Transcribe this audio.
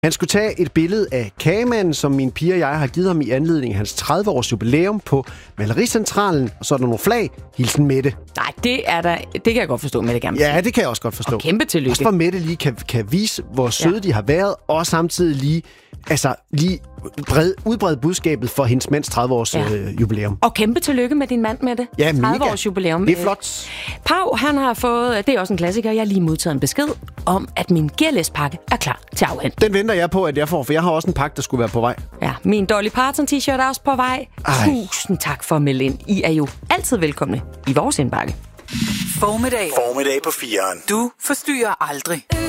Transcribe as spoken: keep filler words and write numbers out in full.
Han skulle tage et billede af kagemanden, som min piger og jeg har givet ham i anledning af hans tredive-års jubilæum på Malericentralen. Og så er der nogle flag. Hilsen Mette. Nej, det er der. Det kan jeg godt forstå, Mette gerne. Ja, det kan jeg også godt forstå. Og kæmpe tillykke. Også for Mette lige kan, kan vise, hvor søde ja. de har været, og samtidig lige, altså, lige bred, udbrede budskabet for hendes mands tredive-års ja. øh, jubilæum. Og kæmpe tillykke med din mand, Mette. Ja, mega. tredive-års jubilæum. Det er flot. Pau, han har fået, det er også en klassiker, jeg har lige modtaget en besked om, at min Gearless-pakke er klar til afhent. Den venter jeg på, at jeg får, for jeg har også en pakke, der skulle være på vej. Ja, min Dolly Parton t-shirt er også på vej. Ej. Tusind tak for at melde ind. I er jo altid velkomne i vores indbakke. Formiddag. Formiddag på fireren. Du forstyrrer aldrig.